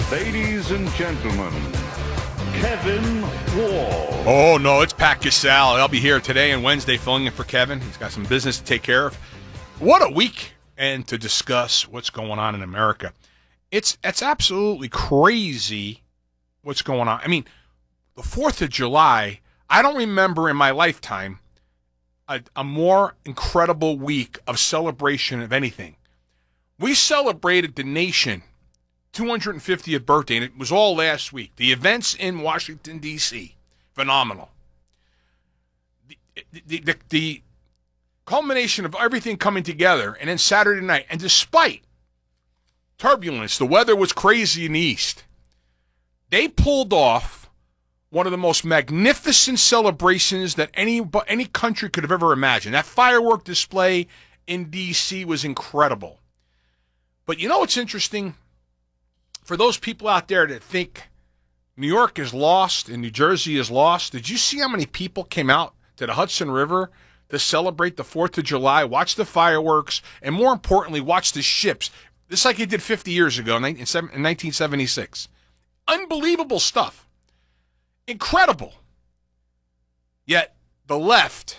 Ladies and gentlemen, Kevin Wall. Oh, no, it's Pat Casale. I'll be here today and Wednesday filling in for Kevin. He's got some business to take care of. What a week, and to discuss what's going on in America. It's absolutely crazy what's going on. I mean, the 4th of July, I don't remember in my lifetime a more incredible week of celebration of anything. We celebrated the nation 250th birthday, and it was all last week. The events in Washington, D.C., phenomenal. The culmination of everything coming together, and then Saturday night, and despite turbulence, the weather was crazy in the East, they pulled off one of the most magnificent celebrations that any country could have ever imagined. That firework display in D.C. was incredible. But you know what's interesting? For those people out there that think New York is lost and New Jersey is lost, did you see how many people came out to the Hudson River to celebrate the 4th of July, watch the fireworks, and more importantly, watch the ships? Just like he did 50 years ago in 1976. Unbelievable stuff. Incredible. Yet the left,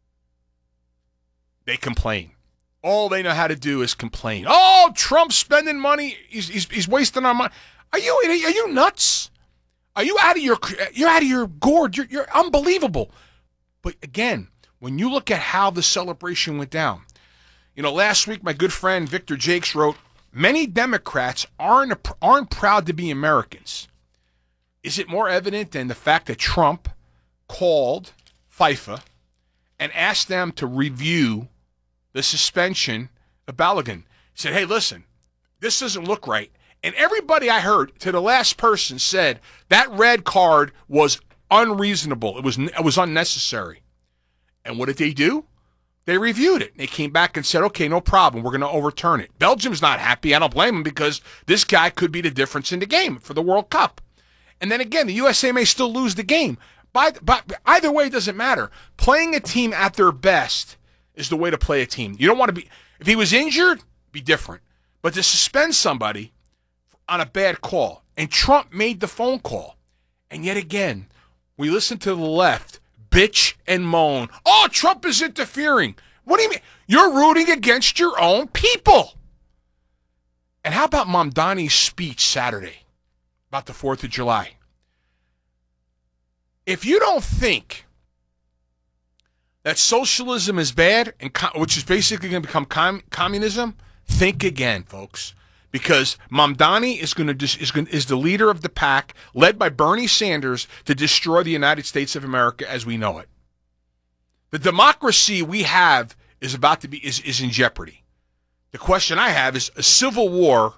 they complain. All they know how to do is complain. Oh, Trump's spending money. He's wasting our money. Are you nuts? Are you out of your gourd? You're unbelievable. But again, when you look at how the celebration went down, you know, last week my good friend Victor Jakes wrote, many Democrats aren't proud to be Americans. Is it more evident than the fact that Trump called FIFA and asked them to review the suspension of Balogun? He said, hey, listen, this doesn't look right. And everybody I heard, to the last person, said that red card was unreasonable. It was unnecessary. And what did they do? They reviewed it. They came back and said, okay, no problem. We're going to overturn it. Belgium's not happy. I don't blame them, because this guy could be the difference in the game for the World Cup. And then again, the USA may still lose the game. But either way, it doesn't matter. Playing a team at their best is the way to play a team. You don't want to be, if he was injured, be different. But to suspend somebody on a bad call, and Trump made the phone call, and yet again, we listen to the left bitch and moan. Oh, Trump is interfering. What do you mean? You're rooting against your own people. And how about Mamdani's speech Saturday about the 4th of July? If you don't think that socialism is bad, and which is basically going to become communism, think again, folks. Because Mamdani is the leader of the pack, led by Bernie Sanders, to destroy the United States of America as we know it. The democracy we have is about to be is in jeopardy. The question I have is a civil war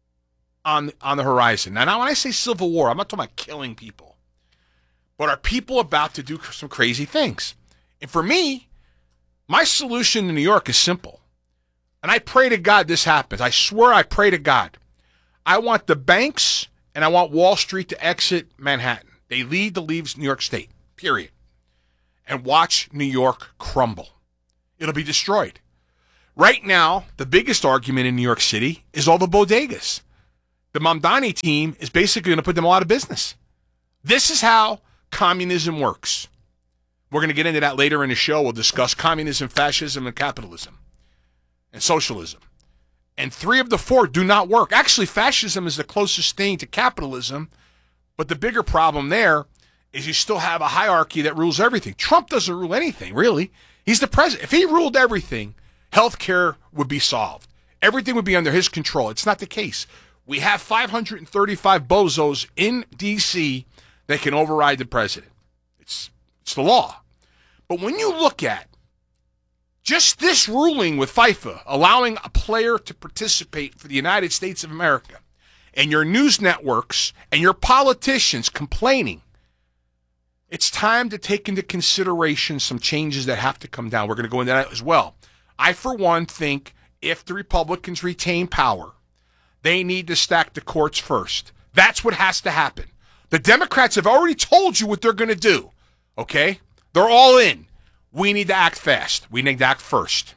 on the horizon. Now, when I say civil war, I'm not talking about killing people, but are people about to do some crazy things? And for me, my solution in New York is simple. And I pray to God this happens. I swear I pray to God. I want the banks and I want Wall Street to exit Manhattan. They need to leave New York State, period. And watch New York crumble. It'll be destroyed. Right now, the biggest argument in New York City is all the bodegas. The Mamdani team is basically going to put them out of business. This is how communism works. We're going to get into that later in the show. We'll discuss communism, fascism, and capitalism, and socialism. And 3 of the 4 do not work. Actually, fascism is the closest thing to capitalism, but the bigger problem there is you still have a hierarchy that rules everything. Trump doesn't rule anything, really. He's the president. If he ruled everything, healthcare would be solved. Everything would be under his control. It's not the case. We have 535 bozos in D.C. that can override the president. It's the law. But when you look at just this ruling with FIFA, allowing a player to participate for the United States of America, and your news networks and your politicians complaining, it's time to take into consideration some changes that have to come down. We're going to go into that as well. I, for one, think if the Republicans retain power, they need to stack the courts first. That's what has to happen. The Democrats have already told you what they're going to do, okay? They're all in. We need to act fast. We need to act first.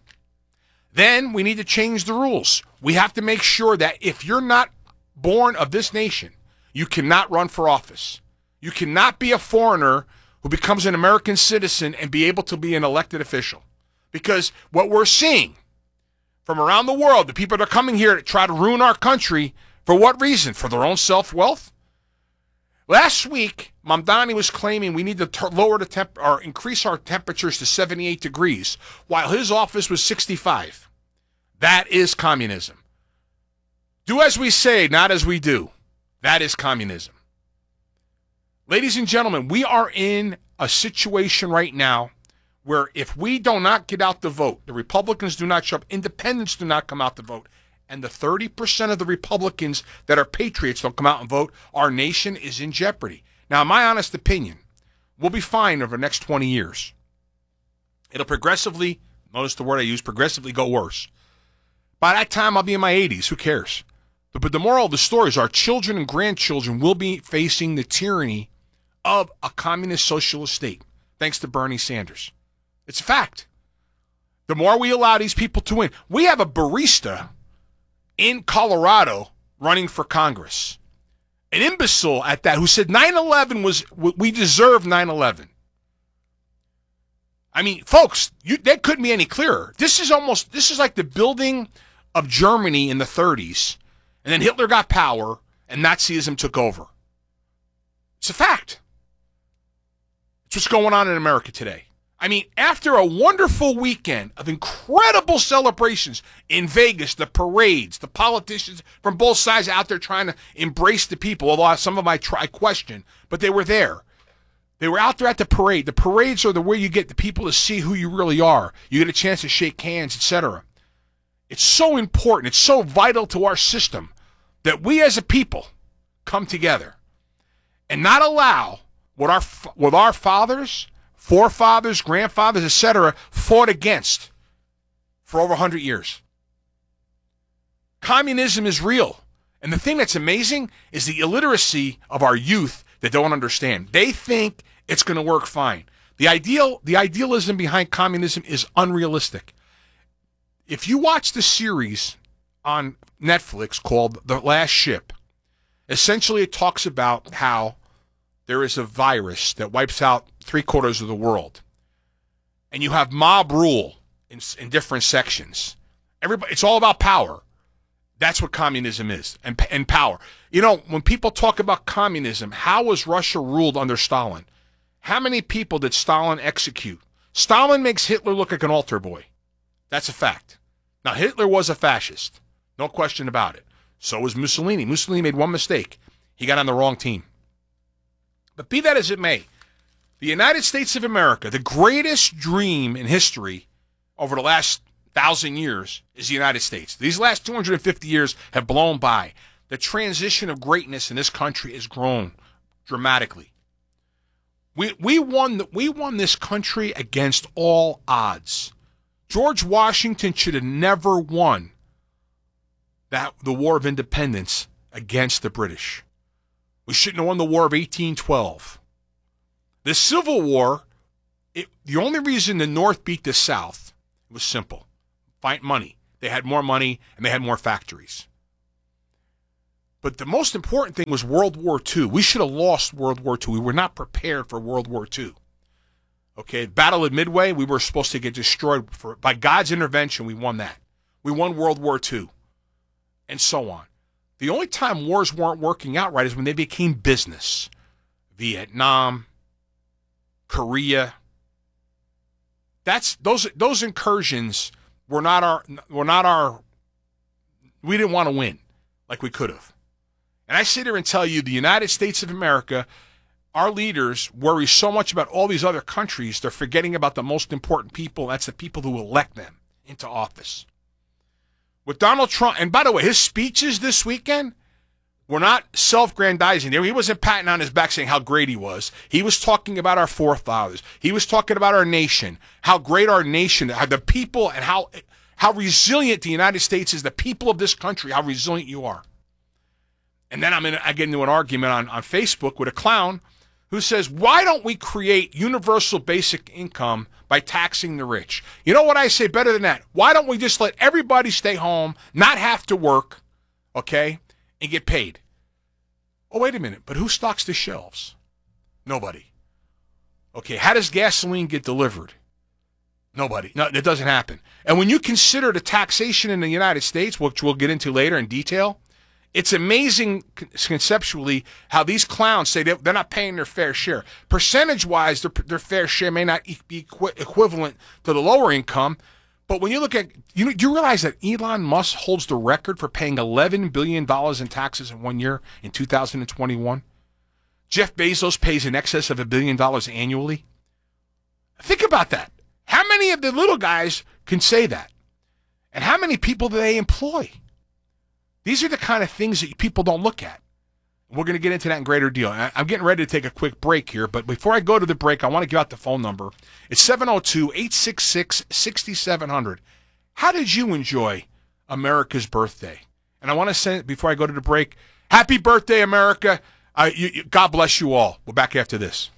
Then we need to change the rules. We have to make sure that if you're not born of this nation, You cannot run for office. You cannot be a foreigner who becomes an American citizen and be able to be an elected official. Because what we're seeing from around the world, the people that are coming here to try to ruin our country, for what reason? For their own self-wealth? Last week, Mamdani was claiming we need to lower the or increase our temperatures to 78 degrees, while his office was 65. That is communism. Do as we say, not as we do. That is communism. Ladies and gentlemen, we are in a situation right now where if we do not get out the vote, the Republicans do not show up, independents do not come out to vote, and the 30% of the Republicans that are patriots don't come out and vote, our nation is in jeopardy. Now, in my honest opinion, we'll be fine over the next 20 years. It'll progressively, notice the word I use, progressively go worse. By that time, I'll be in my 80s. Who cares? But the moral of the story is our children and grandchildren will be facing the tyranny of a communist socialist state, thanks to Bernie Sanders. It's a fact. The more we allow these people to win, we have a barista in Colorado running for Congress. An imbecile at that who said 9/11 was, we deserve 9/11. I mean, folks, that couldn't be any clearer. This is like the building of Germany in the 30s, and then Hitler got power, and Nazism took over. It's a fact. It's what's going on in America today. I mean, after a wonderful weekend of incredible celebrations in Vegas, the parades, the politicians from both sides out there trying to embrace the people, although some of them I question, but they were there. They were out there at the parade. The parades are the way you get the people to see who you really are. You get a chance to shake hands, etc. It's so important. It's so vital to our system that we as a people come together and not allow what our fathers, forefathers, grandfathers, etc., fought against for over 100 years. Communism is real. And the thing that's amazing is the illiteracy of our youth that don't understand. They think it's going to work fine. The idealism behind communism is unrealistic. If you watch the series on Netflix called The Last Ship, essentially it talks about how there is a virus that wipes out 3/4 of the world. And you have mob rule in different sections. It's all about power. That's what communism is, and power. You know, when people talk about communism, how was Russia ruled under Stalin? How many people did Stalin execute? Stalin makes Hitler look like an altar boy. That's a fact. Now, Hitler was a fascist. No question about it. So was Mussolini. Mussolini made one mistake. He got on the wrong team. But be that as it may, the United States of America, the greatest dream in history over the last 1,000 years is the United States. These last 250 years have blown by. The transition of greatness in this country has grown dramatically. We won this country against all odds. George Washington should have never won the War of Independence against the British. We shouldn't have won the War of 1812. The Civil War, the only reason the North beat the South, it was simple. Find money. They had more money and they had more factories. But the most important thing was World War II. We should have lost World War II. We were not prepared for World War II. Okay, Battle of Midway, we were supposed to get destroyed. By God's intervention, we won that. We won World War II, and so on. The only time wars weren't working out right is when they became business. Vietnam, Korea. Those incursions were not our. We didn't want to win like we could have. And I sit here and tell you, the United States of America, our leaders worry so much about all these other countries, they're forgetting about the most important people. That's the people who elect them into office. With Donald Trump, and by the way, his speeches this weekend were not self-grandizing. He wasn't patting on his back saying how great he was. He was talking about our forefathers. He was talking about our nation, how great our nation, how the people, and how resilient the United States is, the people of this country, how resilient you are. And then I get into an argument on Facebook with a clown who says, why don't we create universal basic income by taxing the rich? You know what I say better than that? Why don't we just let everybody stay home, not have to work, okay, and get paid? Oh, wait a minute, but who stocks the shelves? Nobody. Okay, how does gasoline get delivered? Nobody. No, it doesn't happen. And when you consider the taxation in the United States, which we'll get into later in detail, it's amazing conceptually how these clowns say they're not paying their fair share. Percentage-wise, their fair share may not be equivalent to the lower income, but when you look at, do you realize that Elon Musk holds the record for paying $11 billion in taxes in 1 year in 2021? Jeff Bezos pays in excess of $1 billion annually. Think about that. How many of the little guys can say that? And how many people do they employ? These are the kind of things that people don't look at. We're going to get into that in greater deal. I'm getting ready to take a quick break here, but before I go to the break, I want to give out the phone number. It's 702-866-6700. How did you enjoy America's birthday? And I want to say, before I go to the break, happy birthday, America. God bless you all. We're back after this.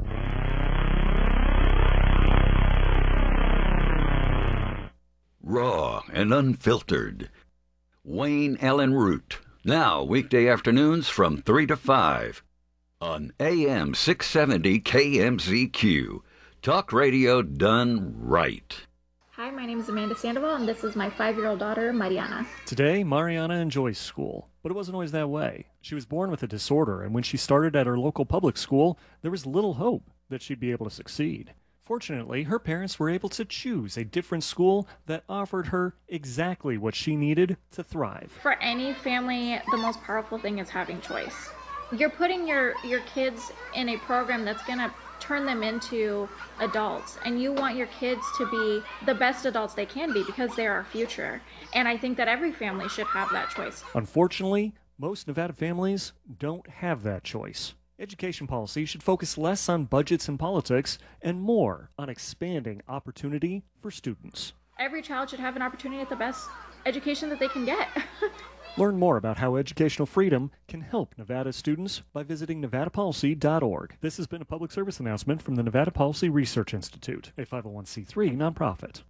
Raw and unfiltered. Wayne Allen Root. Now, weekday afternoons from 3 to 5 on AM 670 KMZQ. Talk radio done right. Hi, my name is Amanda Sandoval, and this is my 5-year-old daughter, Mariana. Today, Mariana enjoys school, but it wasn't always that way. She was born with a disorder, and when she started at her local public school, there was little hope that she'd be able to succeed. Fortunately, her parents were able to choose a different school that offered her exactly what she needed to thrive. For any family, the most powerful thing is having choice. You're putting your kids in a program that's going to turn them into adults, and you want your kids to be the best adults they can be because they're our future. And I think that every family should have that choice. Unfortunately, most Nevada families don't have that choice. Education policy should focus less on budgets and politics and more on expanding opportunity for students. Every child should have an opportunity at the best education that they can get. Learn more about how educational freedom can help Nevada students by visiting nevadapolicy.org. This has been a public service announcement from the Nevada Policy Research Institute, a 501c3 nonprofit.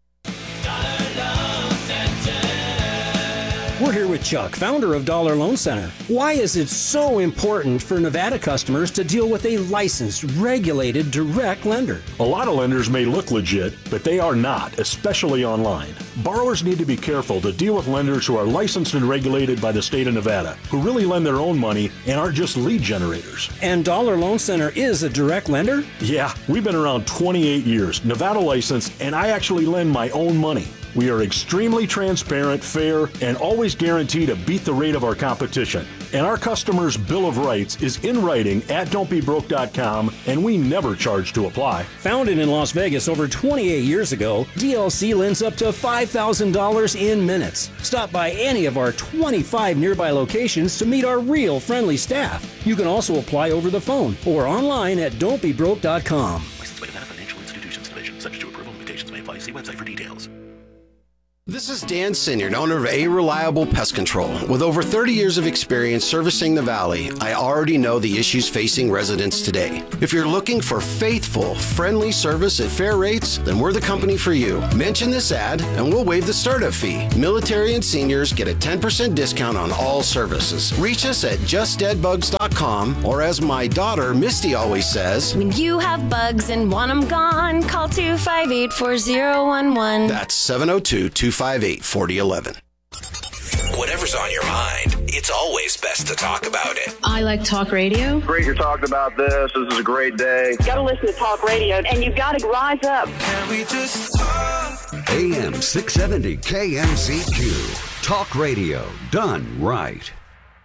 We're here with Chuck, founder of Dollar Loan Center. Why is it so important for Nevada customers to deal with a licensed, regulated, direct lender? A lot of lenders may look legit, but they are not, especially online. Borrowers need to be careful to deal with lenders who are licensed and regulated by the state of Nevada, who really lend their own money and aren't just lead generators. And Dollar Loan Center is a direct lender? Yeah, we've been around 28 years, Nevada licensed, and I actually lend my own money. We are extremely transparent, fair, and always guarantee to beat the rate of our competition. And our customers' Bill of Rights is in writing at don'tbebroke.com, and we never charge to apply. Founded in Las Vegas over 28 years ago, DLC lends up to $5,000 in minutes. Stop by any of our 25 nearby locations to meet our real friendly staff. You can also apply over the phone or online at don'tbebroke.com. Licensed by Nevada Financial Institutions Division. Subject to approval, limitations may apply. See website for details. This is Dan Sinyard, owner of A Reliable Pest Control. With over 30 years of experience servicing the Valley, I already know the issues facing residents today. If you're looking for faithful, friendly service at fair rates, then we're the company for you. Mention this ad and we'll waive the startup fee. Military and seniors get a 10% discount on all services. Reach us at justdeadbugs.com, or as my daughter Misty always says, when you have bugs and want them gone, call 258-4011. That's 702-258-4011. Whatever's on your mind, it's always best to talk about it. I like talk radio. Great you're talking about this. This is a great day. You got to listen to talk radio, and you've got to rise up. Can we just talk? AM 670 KMZQ. Talk radio done right.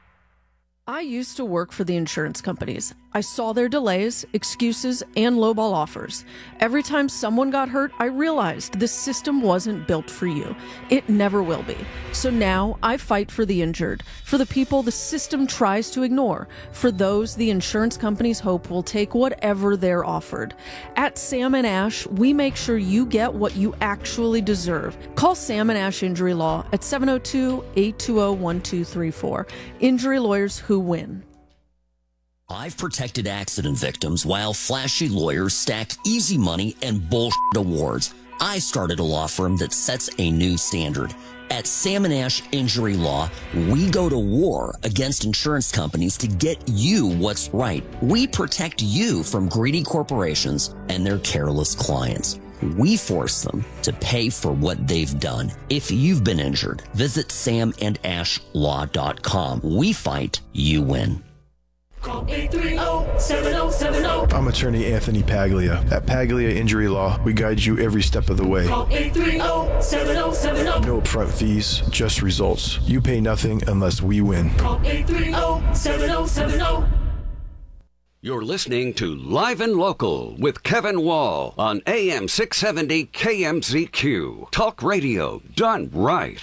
I used to work for the insurance companies. I saw their delays, excuses, and lowball offers. Every time someone got hurt, I realized this system wasn't built for you. It never will be. So now I fight for the injured, for the people the system tries to ignore, for those the insurance companies hope will take whatever they're offered. At Sam & Ash, we make sure you get what you actually deserve. Call Sam & Ash Injury Law at 702-820-1234. Injury lawyers who win. I've protected accident victims while flashy lawyers stack easy money and bullshit awards. I started a law firm that sets a new standard. At Sam & Ash Injury Law, we go to war against insurance companies to get you what's right. We protect you from greedy corporations and their careless clients. We force them to pay for what they've done. If you've been injured, visit samandashlaw.com. We fight, you win. Call 830-7070. I'm attorney Anthony Paglia. At Paglia Injury Law, we guide you every step of the way. Call 830-7070. No upfront fees, just results. You pay nothing unless we win. Call 830-7070. You're listening to Live and Local with Kevin Wall on AM 670 KMZQ. Talk radio done right.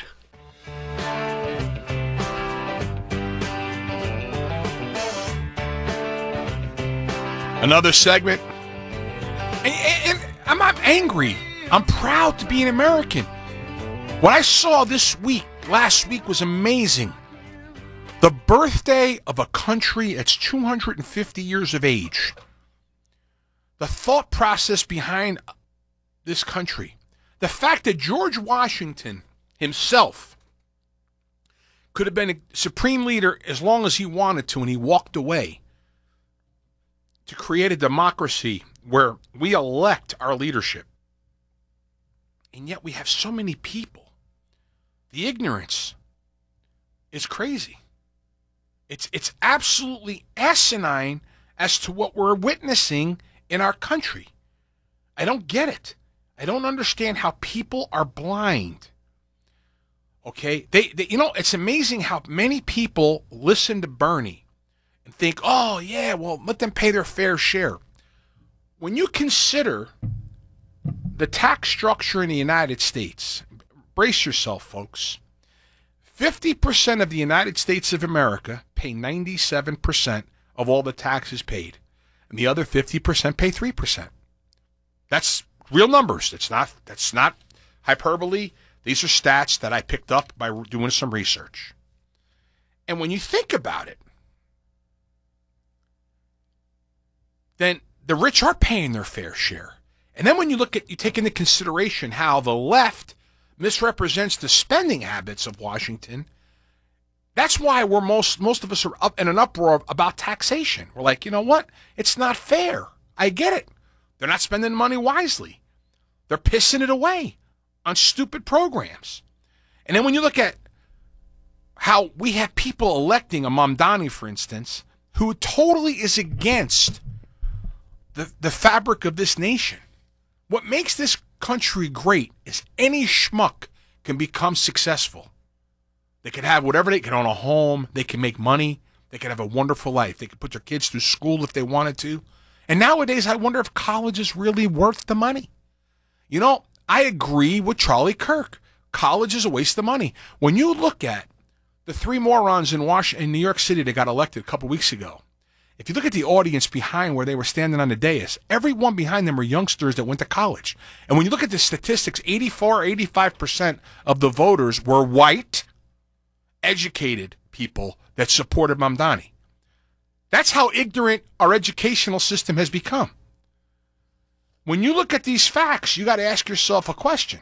Another segment. And I'm not angry. I'm proud to be an American. What I saw last week was amazing. The birthday of a country that's 250 years of age. The thought process behind this country. The fact that George Washington himself could have been a supreme leader as long as he wanted to, and he walked away to create a democracy where we elect our leadership. And yet we have so many people. The ignorance is crazy. It's absolutely asinine as to what we're witnessing in our country. I don't get it. I don't understand how people are blind. Okay? They it's amazing how many people listen to Bernie and think, oh, yeah, well, let them pay their fair share. When you consider the tax structure in the United States, brace yourself, folks. 50% of the United States of America pay 97% of all the taxes paid, and the other 50% pay 3%. That's real numbers. That's not hyperbole. These are stats that I picked up by doing some research. And when you think about it, then the rich are paying their fair share. And then when you take into consideration how the left misrepresents the spending habits of Washington, that's why most of us are up in an uproar about taxation. We're like, you know what? It's not fair. I get it. They're not spending money wisely. They're pissing it away on stupid programs. And then when you look at how we have people electing a Mamdani, for instance, who totally is against the fabric of this nation. What makes this country great is any schmuck can become successful. They can have whatever, they can own a home, they can make money, they can have a wonderful life, they can put their kids through school if they wanted to. And nowadays, I wonder if college is really worth the money. You know, I agree with Charlie Kirk. College is a waste of money. When you look at the three morons in New York City that got elected a couple weeks ago, if you look at the audience behind where they were standing on the dais, everyone behind them were youngsters that went to college. And when you look at the statistics, 85% of the voters were white, educated people that supported Mamdani. That's how ignorant our educational system has become. When you look at these facts, you got to ask yourself a question.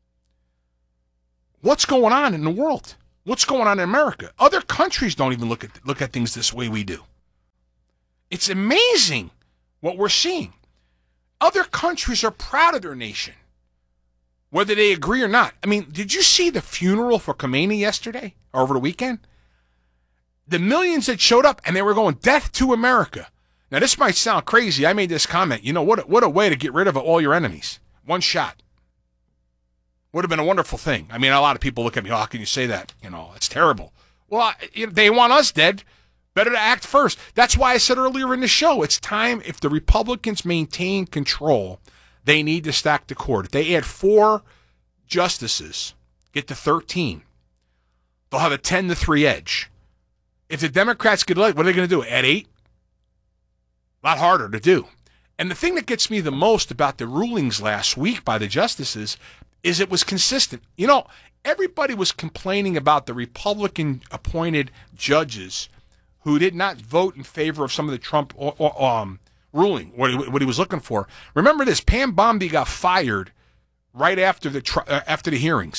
What's going on in the world? What's going on in America? Other countries don't even look at things this way we do. It's amazing what we're seeing. Other countries are proud of their nation, whether they agree or not. I mean, did you see the funeral for Khomeini yesterday or over the weekend? The millions that showed up, and they were going, death to America. Now, this might sound crazy. I made this comment. You know, what a way to get rid of all your enemies. One shot. Would have been a wonderful thing. I mean, a lot of people look at me, oh, how can you say that? You know, it's terrible. Well, they want us dead. Better to act first. That's why I said earlier in the show, it's time, if the Republicans maintain control, they need to stack the court. If they add 4 justices, get to 13, they'll have a 10-3 edge. If the Democrats get elected, what are they going to do? Add 8? A lot harder to do. And the thing that gets me the most about the rulings last week by the justices is it was consistent. You know, everybody was complaining about the Republican-appointed judges who did not vote in favor of some of the Trump ruling, what he was looking for. Remember this, Pam Bondi got fired right after the hearings.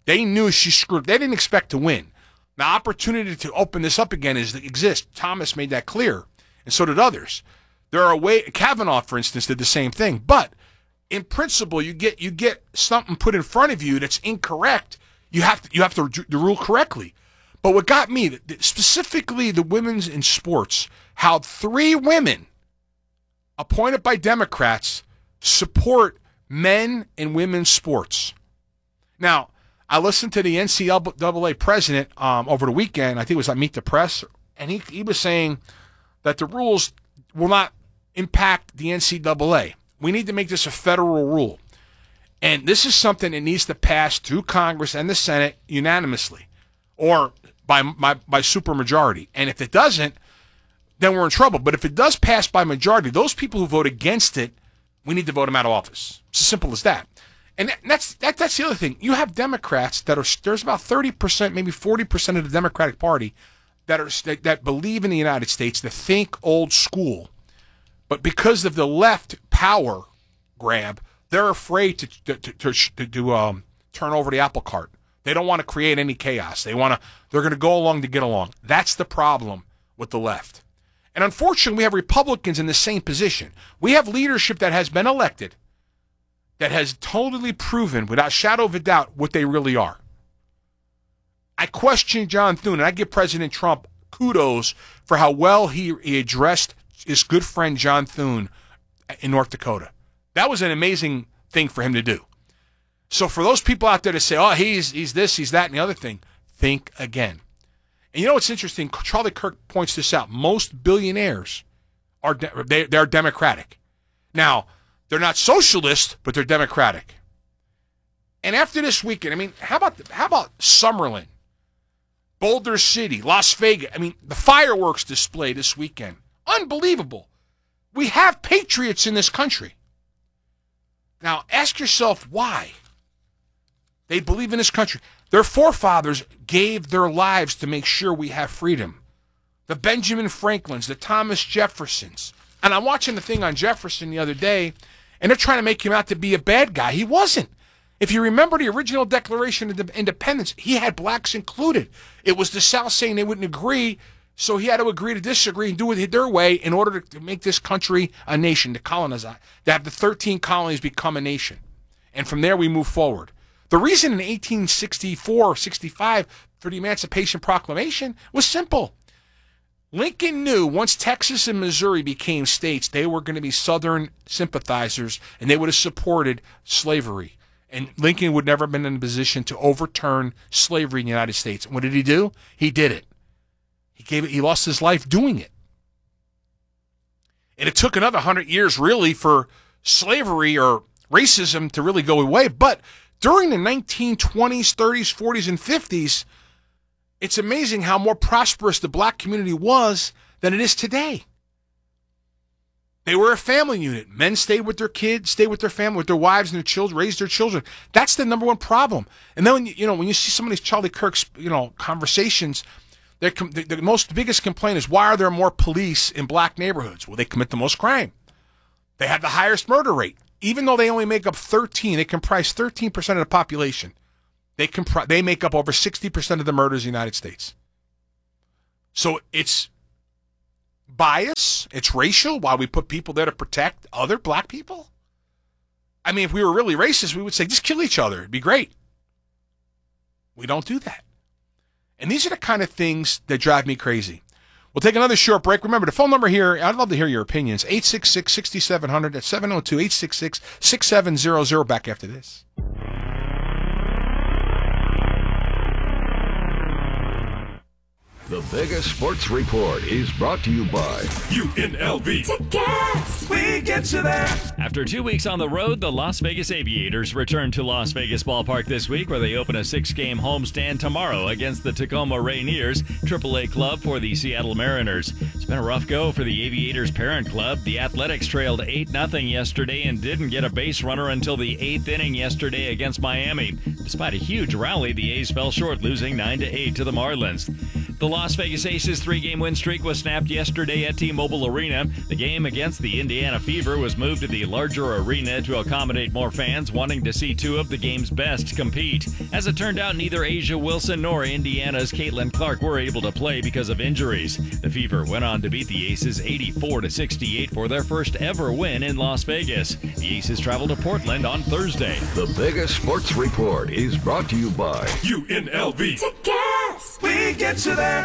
They knew she screwed. They didn't expect to win. The opportunity to open this up again exists. Thomas made that clear, and so did others. There are Kavanaugh, for instance, did the same thing. But in principle, you get something put in front of you that's incorrect. You have to rule correctly. But what got me, specifically the women's in sports, how 3 women appointed by Democrats support men and women's sports. Now, I listened to the NCAA president over the weekend. I think it was on Meet the Press, and he was saying that the rules will not impact the NCAA. We need to make this a federal rule. And this is something that needs to pass through Congress and the Senate unanimously or by supermajority. And if it doesn't, then we're in trouble. But if it does pass by majority, those people who vote against it, we need to vote them out of office. It's as simple as that. And that's the other thing. You have Democrats there's about 30%, maybe 40% of the Democratic Party that believe in the United States, that think old school. But because of the left power grab, they're afraid to turn over the apple cart. They don't want to create any chaos. They're going to go along to get along. That's the problem with the left. And unfortunately, we have Republicans in the same position. We have leadership that has been elected that has totally proven, without shadow of a doubt, what they really are. I question John Thune, and I give President Trump kudos for how well he addressed his good friend John Thune in North Dakota. That was an amazing thing for him to do. So for those people out there to say, oh, he's this, he's that, and the other thing, think again. And you know what's interesting? Charlie Kirk points this out. Most billionaires they're Democratic. Now, they're not socialist, but they're Democratic. And after this weekend, I mean, how about Summerlin, Boulder City, Las Vegas? I mean, the fireworks display this weekend. Unbelievable. We have patriots in this country. Now, ask yourself why. They believe in this country. Their forefathers gave their lives to make sure we have freedom. The Benjamin Franklins, the Thomas Jeffersons. And I'm watching the thing on Jefferson the other day, and they're trying to make him out to be a bad guy. He wasn't. If you remember the original Declaration of Independence, he had blacks included. It was the South saying they wouldn't agree, so he had to agree to disagree and do it their way in order to make this country a nation, to colonize, to have the 13 colonies become a nation. And from there we move forward. The reason in 1864 or 65 for the Emancipation Proclamation was simple. Lincoln knew once Texas and Missouri became states, they were going to be Southern sympathizers, and they would have supported slavery. And Lincoln would never have been in a position to overturn slavery in the United States. And what did he do? He did it. He lost his life doing it. And it took another 100 years, really, for slavery or racism to really go away. But during the 1920s, 30s, 40s, and 50s, it's amazing how more prosperous the black community was than it is today. They were a family unit. Men stayed with their kids, stayed with their family, with their wives and their children, raised their children. That's the number one problem. And then when you see some of these Charlie Kirk's conversations, the biggest complaint is, why are there more police in black neighborhoods? Well, they commit the most crime. They have the highest murder rate. Even though they only make up 13, they comprise 13% of the population. They make up over 60% of the murders in the United States. So it's bias, it's racial, why we put people there to protect other black people. I mean, if we were really racist, we would say, just kill each other. It'd be great. We don't do that. And these are the kind of things that drive me crazy. We'll take another short break. Remember, the phone number here, I'd love to hear your opinions, 866-6700. That's 702-866-6700. Back after this. The biggest sports report is brought to you by UNLV. Tickets! We get you there. After 2 weeks on the road, the Las Vegas Aviators return to Las Vegas Ballpark this week, where they open a 6-game homestand tomorrow against the Tacoma Rainiers, AAA club for the Seattle Mariners. It's been a rough go for the Aviators' parent club. The Athletics trailed 8-0 yesterday and didn't get a base runner until the 8th inning yesterday against Miami. Despite a huge rally, the A's fell short, losing 9-8 to the Marlins. The Las Vegas Aces 3-game win streak was snapped yesterday at T-Mobile Arena. The game against the Indiana Fever was moved to the larger arena to accommodate more fans wanting to see two of the game's best compete. As it turned out, neither Asia Wilson nor Indiana's Caitlin Clark were able to play because of injuries. The Fever went on to beat the Aces 84-68 for their first ever win in Las Vegas. The Aces travel to Portland on Thursday. The Vegas Sports Report is brought to you by UNLV. Tickets. We get you there.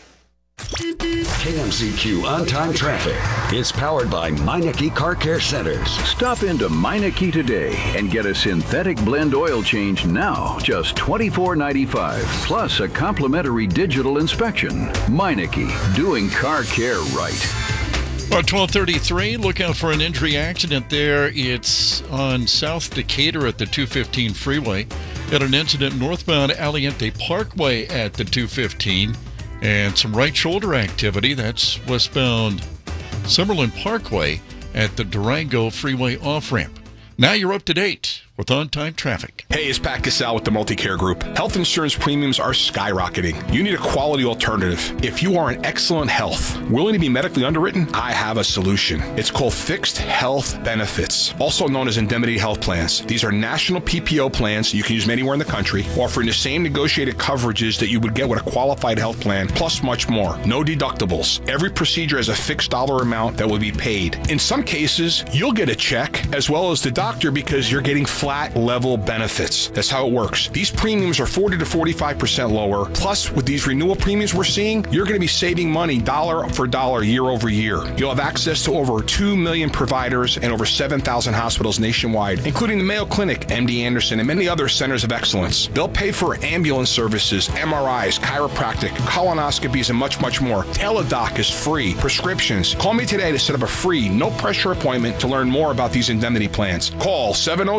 KMZQ On-Time Traffic is powered by Meineke Car Care Centers. Stop into Meineke today and get a synthetic blend oil change now, just $24.95, plus a complimentary digital inspection. Meineke, doing car care right. Well, 12:33, look out for an injury accident there. It's on South Decatur at the 215 freeway. Had an incident northbound Aliente Parkway at the 215. And some right shoulder activity. That's westbound Summerlin Parkway at the Durango Freeway off-ramp. Now you're up to date with On-Time Traffic. Hey, it's Pat Casal with the Multicare Group. Health insurance premiums are skyrocketing. You need a quality alternative. If you are in excellent health, willing to be medically underwritten, I have a solution. It's called Fixed Health Benefits, also known as indemnity health plans. These are national PPO plans you can use anywhere in the country, offering the same negotiated coverages that you would get with a qualified health plan, plus much more. No deductibles. Every procedure has a fixed dollar amount that will be paid. In some cases, you'll get a check as well as the doctor because you're getting flat level benefits. That's how it works. These premiums are 40 to 45% lower. Plus, with these renewal premiums we're seeing, you're going to be saving money dollar for dollar year over year. You'll have access to over 2 million providers and over 7,000 hospitals nationwide, including the Mayo Clinic, MD Anderson, and many other centers of excellence. They'll pay for ambulance services, MRIs, chiropractic, colonoscopies, and much, much more. Teladoc is free. Prescriptions. Call me today to set up a free, no-pressure appointment to learn more about these indemnity plans. Call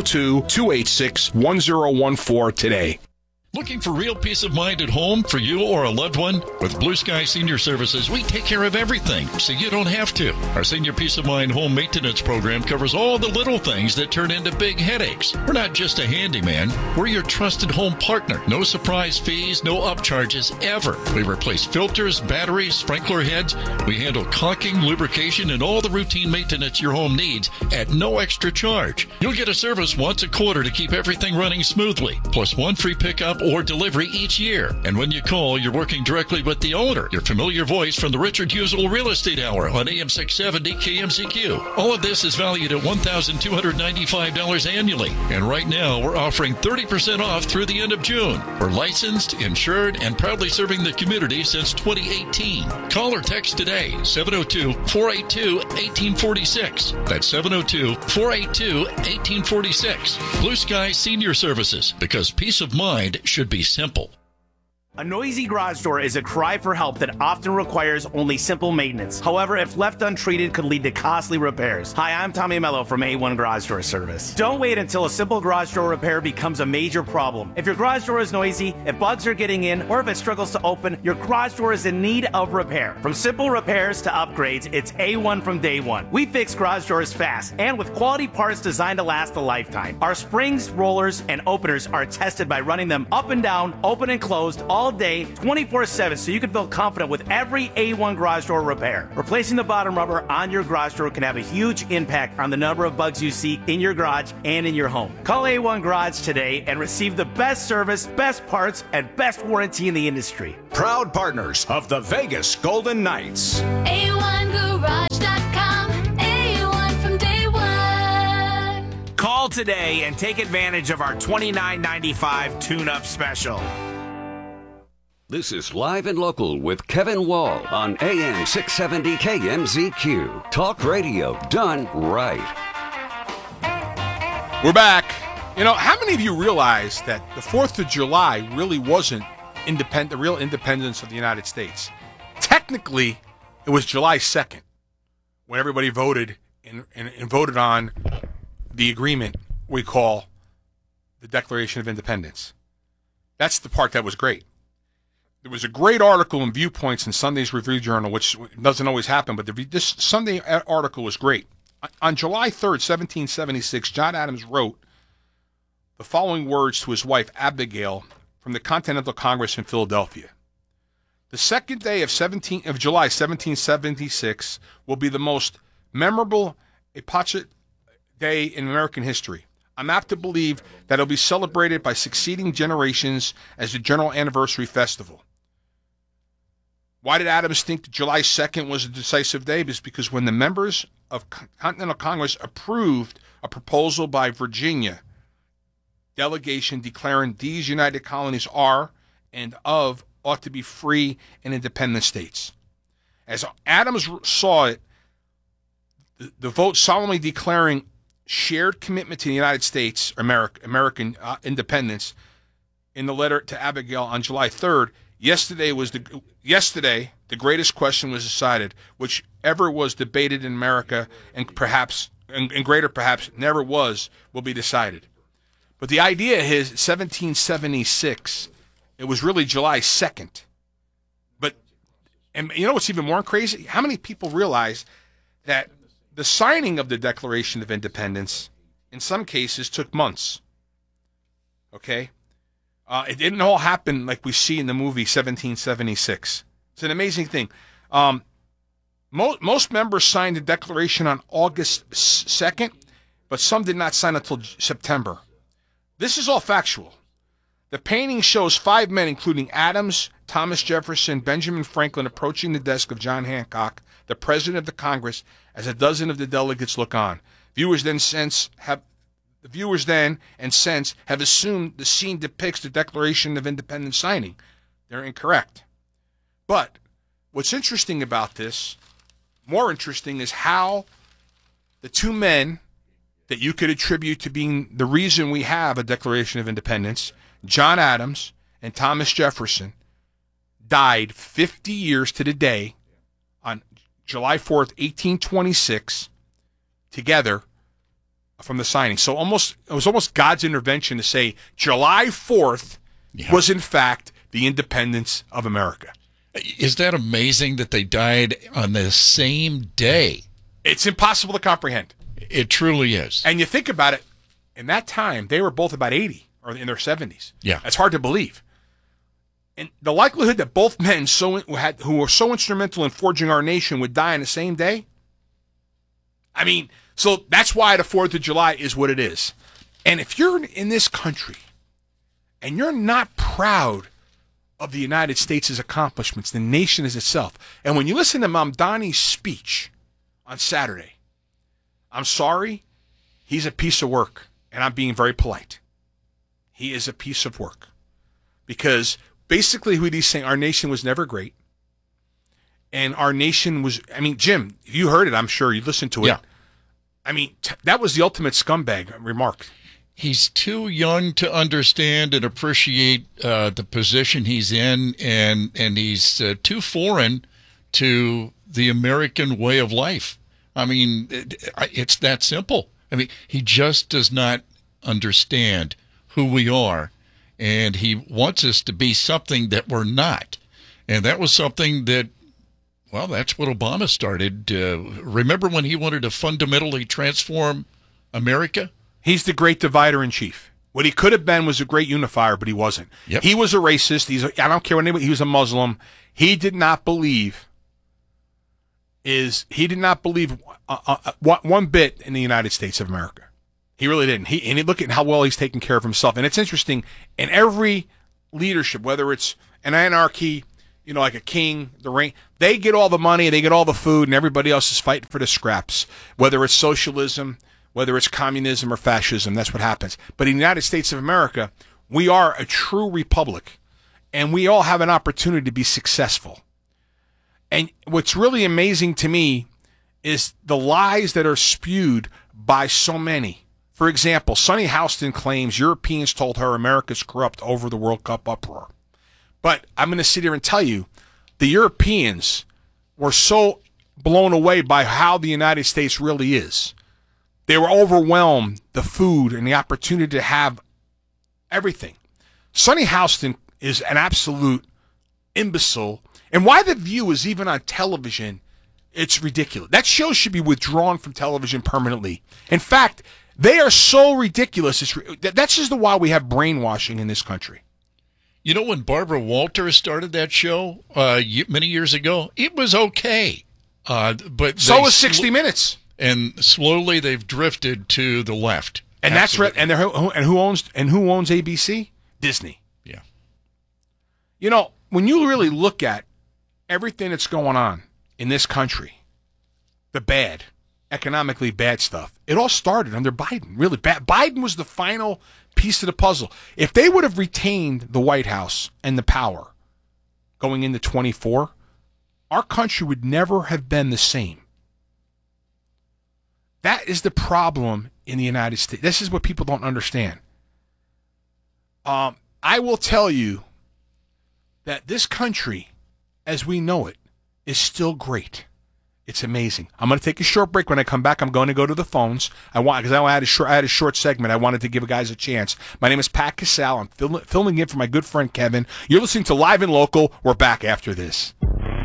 702-286-1014 today. Looking for real peace of mind at home for you or a loved one? With Blue Sky Senior Services, we take care of everything, so you don't have to. Our Senior Peace of Mind home maintenance program covers all the little things that turn into big headaches. We're not just a handyman. We're your trusted home partner. No surprise fees, no upcharges ever. We replace filters, batteries, sprinkler heads. We handle caulking, lubrication, and all the routine maintenance your home needs at no extra charge. You'll get a service once a quarter to keep everything running smoothly, plus one free pickup or delivery each year. And when you call, you're working directly with the owner, your familiar voice from the Richard Husel Real Estate Hour on AM 670 KMZQ. All of this is valued at $1,295 annually. And right now, we're offering 30% off through the end of June. We're licensed, insured, and proudly serving the community since 2018. Call or text today, 702-482-1846. That's 702-482-1846. Blue Sky Senior Services, because peace of mind should be simple. A noisy garage door is a cry for help that often requires only simple maintenance. However, if left untreated, could lead to costly repairs. Hi, I'm Tommy Mello from A1 Garage Door Service. Don't wait until a simple garage door repair becomes a major problem. If your garage door is noisy, if bugs are getting in, or if it struggles to open, your garage door is in need of repair. From simple repairs to upgrades, it's A1 from day one. We fix garage doors fast and with quality parts designed to last a lifetime. Our springs, rollers, and openers are tested by running them up and down, open and closed, all day, 24/7, so you can feel confident with every A1 garage door repair. Replacing the bottom rubber on your garage door can have a huge impact on the number of bugs you see in your garage and in your home. Call A1 Garage today and receive the best service, best parts, and best warranty in the industry. Proud partners of the Vegas Golden Knights. A1Garage.com. A1 from day one. Call today and take advantage of our $29.95 tune-up special. This is Live and Local with Kevin Wall on AM 670 KMZQ. Talk radio done right. We're back. You know, how many of you realize that the 4th of July really wasn't the real independence of the United States? Technically, it was July 2nd when everybody voted and voted on the agreement we call the Declaration of Independence. That's the part that was great. There was a great article in Viewpoints in Sunday's Review Journal, which doesn't always happen, but this Sunday article was great. On July 3rd, 1776, John Adams wrote the following words to his wife, Abigail, from the Continental Congress in Philadelphia. The second day of July 1776 will be the most memorable Epathet Day in American history. I'm apt to believe that it'll be celebrated by succeeding generations as the general anniversary festival. Why did Adams think that July 2nd was a decisive day? It's because when the members of Continental Congress approved a proposal by Virginia delegation declaring these United Colonies are and ought to be free and independent states. As Adams saw it, the vote solemnly declaring shared commitment to the United States, American independence, in the letter to Abigail on July 3rd, yesterday the greatest question was decided, whichever was debated in America and greater perhaps never was, will be decided. But the idea is 1776, it was really July 2nd. And you know what's even more crazy? How many people realize that the signing of the Declaration of Independence, in some cases, took months? Okay? It didn't all happen like we see in the movie 1776. It's an amazing thing. Most members signed the Declaration on August 2nd, but some did not sign until September. This is all factual. The painting shows 5 men, including Adams, Thomas Jefferson, Benjamin Franklin, approaching the desk of John Hancock, the President of the Congress, as a dozen of the delegates look on. Viewers then and since have assumed the scene depicts the Declaration of Independence signing. They're incorrect. But what's interesting about this, more interesting, is how the 2 men that you could attribute to being the reason we have a Declaration of Independence, John Adams and Thomas Jefferson, died 50 years to the day on July 4th, 1826, together from the signing. So it was almost God's intervention to say July 4th was in fact the independence of America. Is that amazing that they died on the same day? It's impossible to comprehend. It truly is. And you think about it, in that time, they were both about 80 or in their 70s. Yeah. That's hard to believe. And the likelihood that both men who were so instrumental in forging our nation would die on the same day, I mean, so that's why the 4th of July is what it is. And if you're in this country and you're not proud of the United States' accomplishments, the nation as itself, and when you listen to Mamdani's speech on Saturday, I'm sorry, he's a piece of work, and I'm being very polite. He is a piece of work. Because basically what he's saying, our nation was never great, and our nation was, I mean, Jim, you heard it, I'm sure, you listened to it. Yeah. I mean, that was the ultimate scumbag remark. He's too young to understand and appreciate the position he's in, and he's too foreign to the American way of life. I mean, it's that simple. I mean, he just does not understand who we are, and he wants us to be something that we're not. And that was something that, well, that's what Obama started. Remember when he wanted to fundamentally transform America? He's the great divider in chief. What he could have been was a great unifier, but he wasn't. Yep. He was a racist. I don't care what anybody. He was a Muslim. He did not believe. One bit in the United States of America. He really didn't. And look at how well he's taken care of himself. And it's interesting, in every leadership, whether it's an anarchy, like a king, the reign, they get all the money, they get all the food, and everybody else is fighting for the scraps. Whether it's socialism, whether it's communism or fascism, that's what happens. But in the United States of America, we are a true republic, and we all have an opportunity to be successful. And what's really amazing to me is the lies that are spewed by so many. For example, Sonny Houston claims Europeans told her America's corrupt over the World Cup uproar. But I'm going to sit here and tell you, the Europeans were so blown away by how the United States really is. They were overwhelmed, the food and the opportunity to have everything. Sonny Houston is an absolute imbecile. And why The View is even on television, it's ridiculous. That show should be withdrawn from television permanently. In fact, they are so ridiculous. That's just why we have brainwashing in this country. You know, when Barbara Walters started that show many years ago, it was okay. But so was 60 Minutes. And slowly they've drifted to the left. And Absolutely. who owns ABC? Disney. Yeah. You know, when you really look at everything that's going on in this country, the bad, economically bad stuff, it all started under Biden. Really bad. Biden was the final piece of the puzzle. If they would have retained the White House and the power going into 24, our country would never have been the same. That is the problem in the United States. This is what people don't understand. I will tell you that this country, as we know it, is still great. It's amazing. I'm going to take a short break. When I come back, I'm going to go to the phones. Because I had a short segment. I wanted to give guys a chance. My name is Pat Casale. I'm filling in for my good friend Kevin. You're listening to Live and Local. We're back after this.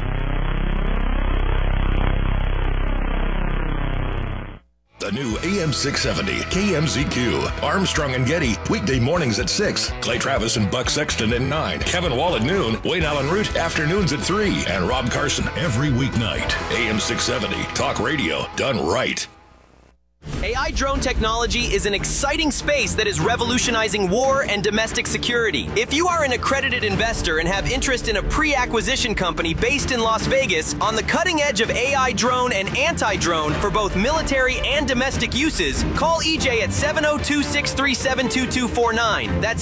The new AM 670 KMZQ. Armstrong and Getty, weekday mornings at 6. Clay Travis and Buck Sexton at 9. Kevin Wall at noon. Wayne Allen Root, afternoons at 3. And Rob Carson every weeknight. AM 670, talk radio done right. AI drone technology is an exciting space that is revolutionizing war and domestic security. If you are an accredited investor and have interest in a pre-acquisition company based in Las Vegas on the cutting edge of AI drone and anti-drone for both military and domestic uses, call EJ at 702-637-2249. That's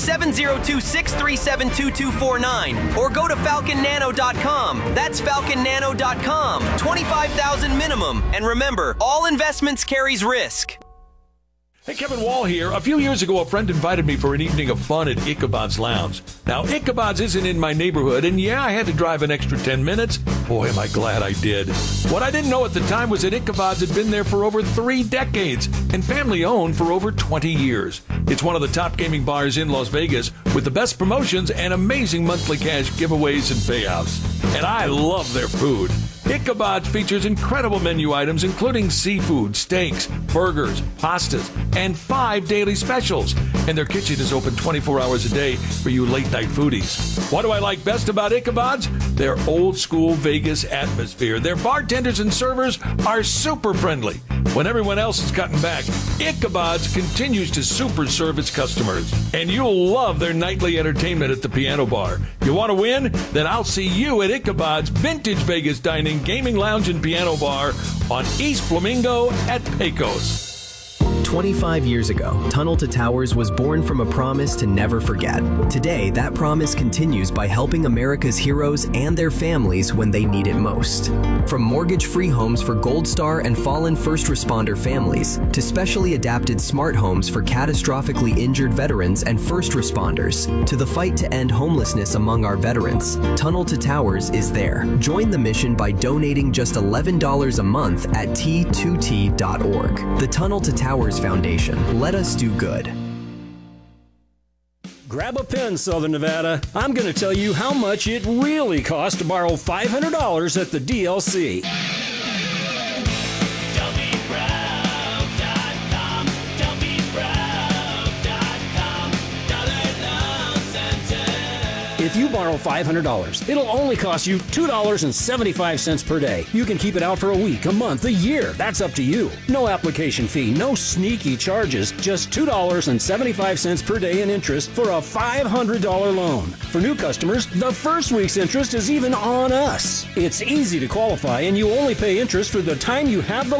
702-637-2249. Or go to falconnano.com. That's falconnano.com. $25,000 minimum. And remember, all investments carries risk. Hey, Kevin Wall here. A few years ago, a friend invited me for an evening of fun at Ichabod's Lounge. Now, Ichabod's isn't in my neighborhood, and yeah, I had to drive an extra 10 minutes. Boy, am I glad I did. What I didn't know at the time was that Ichabod's had been there for over 3 decades and family-owned for over 20 years. It's one of the top gaming bars in Las Vegas with the best promotions and amazing monthly cash giveaways and payouts. And I love their food. Ichabod features incredible menu items including seafood, steaks, burgers, pastas, and 5 daily specials. And their kitchen is open 24 hours a day for you late-night foodies. What do I like best about Ichabod's? Their old-school Vegas atmosphere. Their bartenders and servers are super friendly. When everyone else is cutting back, Ichabod's continues to super serve its customers. And you'll love their nightly entertainment at the piano bar. You want to win? Then I'll see you at Ichabod's Vintage Vegas Dining, Gaming Lounge, and Piano Bar on East Flamingo at Pecos. 25 years ago, Tunnel to Towers was born from a promise to never forget. Today, that promise continues by helping America's heroes and their families when they need it most. From mortgage-free homes for Gold Star and fallen first responder families, to specially adapted smart homes for catastrophically injured veterans and first responders, to the fight to end homelessness among our veterans, Tunnel to Towers is there. Join the mission by donating just $11 a month at T2T.org. The Tunnel to Towers Foundation. Let us do good. Grab a pen, Southern Nevada. I'm going to tell you how much it really costs to borrow $500 at the DLC. If you borrow $500, it'll only cost you $2.75 per day. You can keep it out for a week, a month, a year. That's up to you. No application fee, no sneaky charges, just $2.75 per day in interest for a $500 loan. For new customers, the first week's interest is even on us. It's easy to qualify, and you only pay interest for the time you have the